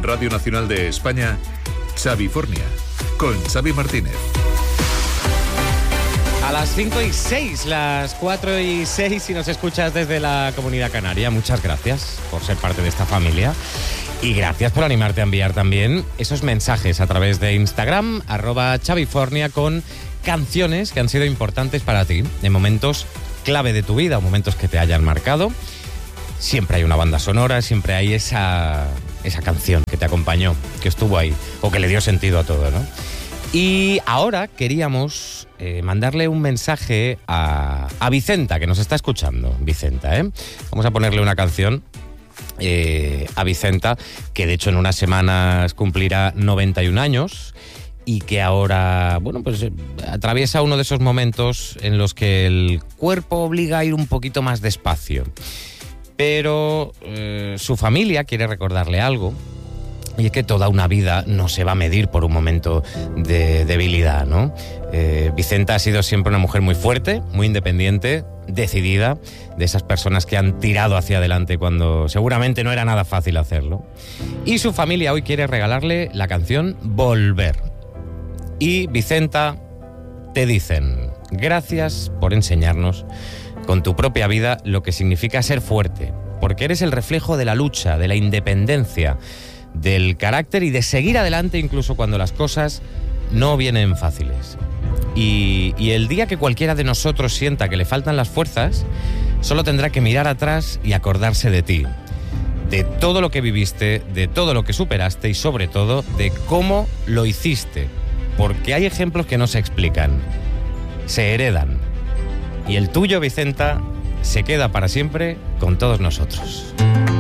Radio Nacional de España, Xavifornia, con Xavi Martínez. A las 5:06, las 4:06, si nos escuchas desde la Comunidad Canaria, muchas gracias por ser parte de esta familia y gracias por animarte a enviar también esos mensajes a través de Instagram, @Xavifornia, con canciones que han sido importantes para ti en momentos clave de tu vida o momentos que te hayan marcado. Siempre hay una banda sonora, siempre hay esa canción que te acompañó, que estuvo ahí o que le dio sentido a todo, ¿no? Y ahora queríamos mandarle un mensaje a Vicenta, que nos está escuchando. Vicenta, vamos a ponerle una canción a Vicenta, que de hecho en unas semanas cumplirá 91 años y que ahora, bueno, pues atraviesa uno de esos momentos en los que el cuerpo obliga a ir un poquito más despacio. Pero su familia quiere recordarle algo. Y es que toda una vida no se va a medir por un momento de debilidad, ¿no? Vicenta ha sido siempre una mujer muy fuerte, muy independiente, decidida, de esas personas que han tirado hacia adelante cuando seguramente no era nada fácil hacerlo. Y su familia hoy quiere regalarle la canción Volver. Y Vicenta, te dicen, gracias por enseñarnos con tu propia vida lo que significa ser fuerte, porque eres el reflejo de la lucha, de la independencia, del carácter y de seguir adelante incluso cuando las cosas no vienen fáciles. Y el día que cualquiera de nosotros sienta que le faltan las fuerzas, solo tendrá que mirar atrás y acordarse de ti, de todo lo que viviste, de todo lo que superaste y sobre todo de cómo lo hiciste, porque hay ejemplos que no se explican, se heredan, y el tuyo, Vicenta, se queda para siempre con todos nosotros.